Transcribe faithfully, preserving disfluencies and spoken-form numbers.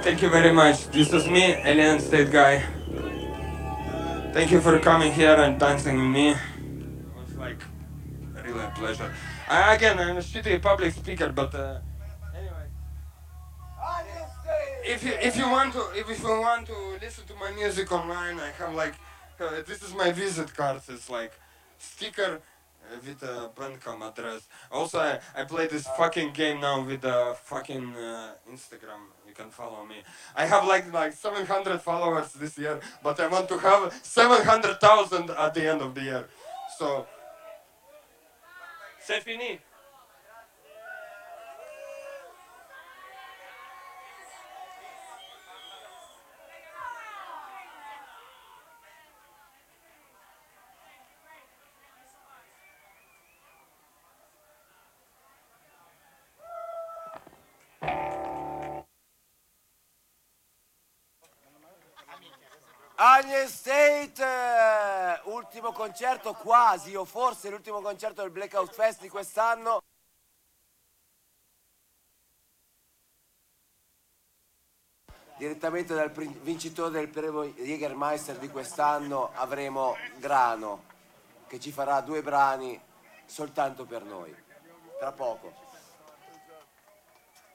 Thank you very much. This is me, Alien State Guy. Thank you for coming here and dancing with me. It was like really a pleasure. I, again, I'm a shitty public speaker, but uh, anyway. If you if you want to if you want to listen to my music online, I have like uh, this is my visit card. It's like sticker uh, with a Bandcamp address. Also, I, I play this fucking game now with the fucking uh, Instagram. You can follow me. I have like like seven hundred followers this year, but I want to have seven hundred thousand at the end of the year. So, c'est fini. Alien State, eh, ultimo concerto quasi, o forse l'ultimo concerto del Blackout Fest di quest'anno. Direttamente dal vincitore del premio Jägermeister di quest'anno avremo Grano, che ci farà due brani soltanto per noi, tra poco.